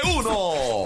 1.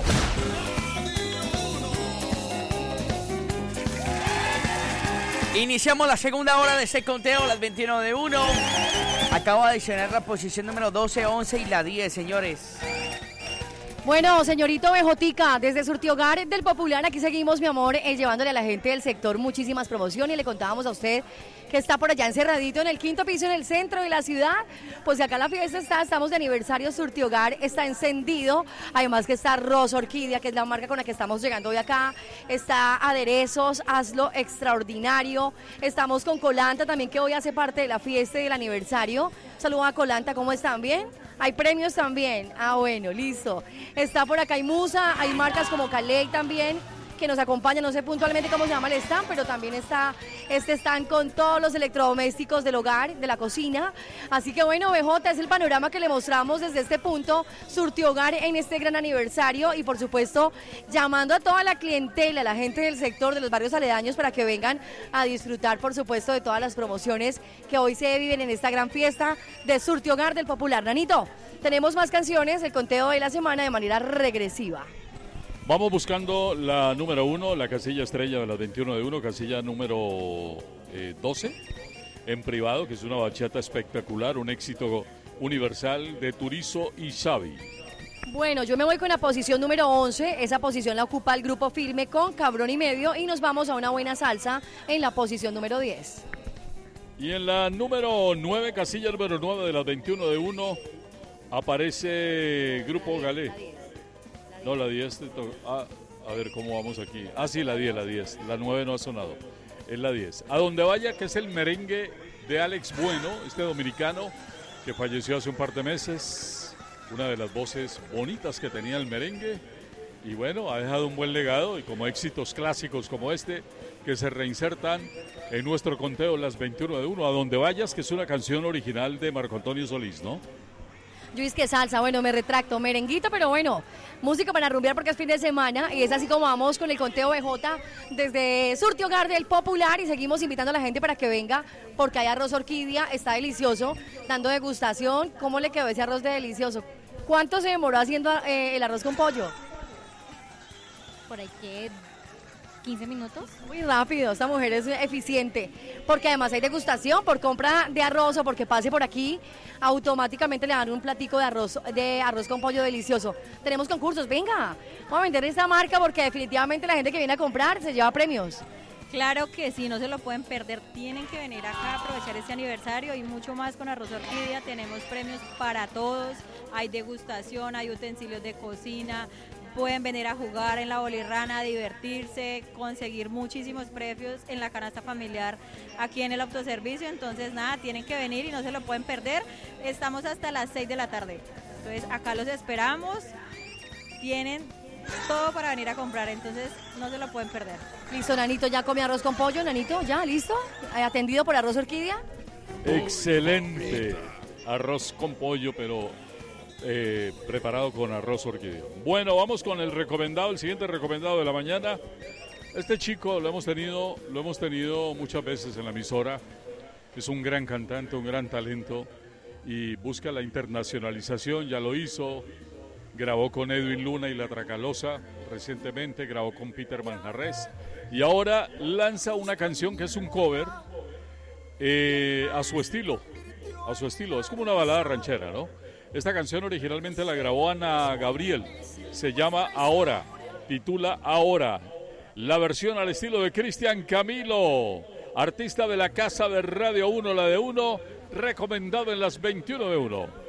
Iniciamos la segunda hora de ese conteo, las 21 de 1. Acabo de adicionar la posición número 12, 11 y la 10, señores. Bueno, señorito Bejotica, desde Surtiogar del Popular, aquí seguimos, mi amor, llevándole a la gente del sector muchísimas promociones. Y le contábamos a usted que está por allá encerradito en el 5º piso en el centro de la ciudad. Pues acá la fiesta estamos de aniversario, Surtiogar está encendido. Además que está Rosa Orquídea, que es la marca con la que estamos llegando hoy acá. Está Aderezos, Hazlo Extraordinario. Estamos con Colanta también, que hoy hace parte de la fiesta y del aniversario. Saludos a Colanta, ¿cómo están? ¿Bien? Hay premios también. Ah, bueno, listo. Está por acá Musa, hay marcas como Caley también que nos acompañan, no sé puntualmente cómo se llama el stand, pero también está este stand con todos los electrodomésticos del hogar, de la cocina. Así que bueno, BJ, es el panorama que le mostramos desde este punto, Surtiogar en este gran aniversario y por supuesto llamando a toda la clientela, a la gente del sector de los barrios aledaños para que vengan a disfrutar por supuesto de todas las promociones que hoy se viven en esta gran fiesta de Surtiogar del Popular. Nanito, tenemos más canciones, el conteo de la semana de manera regresiva. Vamos buscando la número 1, la casilla estrella de las 21 de 1, casilla número 12, en privado, que es una bachata espectacular, un éxito universal de Turizo y Xavi. Bueno, yo me voy con la posición número 11, esa posición la ocupa el grupo Firme con Cabrón y Medio y nos vamos a una buena salsa en la posición número 10. Y en la número 9, casilla número 9 de las 21 de 1, aparece Grupo Galé. No, la 10, a ver cómo vamos aquí. Ah, sí, la 10. La 9 no ha sonado. Es la 10. A donde vaya, que es el merengue de Alex Bueno, este dominicano que falleció hace un par de meses. Una de las voces bonitas que tenía el merengue. Y bueno, ha dejado un buen legado y como éxitos clásicos como este, que se reinsertan en nuestro conteo las 21 de 1. A donde vayas, que es una canción original de Marco Antonio Solís, ¿no? Yo es que salsa, bueno, me retracto, merenguito, pero bueno, música para rumbear porque es fin de semana y es así como vamos con el conteo BJ desde Surtiogar del Popular y seguimos invitando a la gente para que venga porque hay arroz orquídea, está delicioso, dando degustación. ¿Cómo le quedó ese arroz de delicioso? ¿Cuánto se demoró haciendo el arroz con pollo? Por ahí que 15 minutos. Muy rápido, esta mujer es eficiente, porque además hay degustación por compra de arroz o porque pase por aquí, automáticamente le dan un platico de arroz con pollo delicioso. Tenemos concursos, venga, vamos a vender esta marca porque definitivamente la gente que viene a comprar se lleva premios. Claro que sí, no se lo pueden perder, tienen que venir acá a aprovechar este aniversario y mucho más con Arroz Orquídea. Tenemos premios para todos, hay degustación, hay utensilios de cocina, pueden venir a jugar en la bolirrana, a divertirse, conseguir muchísimos premios en la canasta familiar aquí en el autoservicio. Entonces nada, tienen que venir y no se lo pueden perder. Estamos hasta las 6 de la tarde, entonces acá los esperamos, tienen todo para venir a comprar, entonces no se lo pueden perder. Listo, Nanito, ¿ya comió arroz con pollo, Nanito? ¿Ya? ¿Listo? ¿Atendido por Arroz Orquídea? Excelente arroz con pollo, pero preparado con arroz orquídea. Bueno, vamos con el recomendado, el siguiente recomendado de la mañana. Este chico lo hemos tenido muchas veces en la emisora. Es un gran cantante, un gran talento y busca la internacionalización, ya lo hizo. Grabó con Edwin Luna y La Tracalosa recientemente, grabó con Peter Manjarrés y ahora lanza una canción que es un cover a su estilo. Es como una balada ranchera, ¿no? Esta canción originalmente la grabó Ana Gabriel, se llama Ahora, titula Ahora. La versión al estilo de Cristian Camilo, artista de la casa de Radio 1, la de 1, recomendado en las 21 de 1.